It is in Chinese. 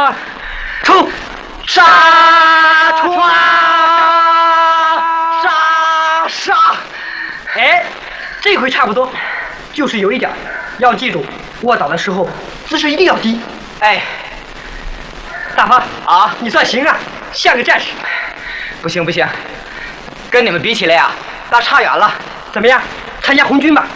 冲！ 杀！冲啊！杀！ 哎，这回差不多，就是有一点，要记住，卧倒的时候姿势一定要低。 哎， 大发啊， 你算行啊，像个战士。 不行，跟你们比起来呀，那差远了。 怎么样，参加红军吧？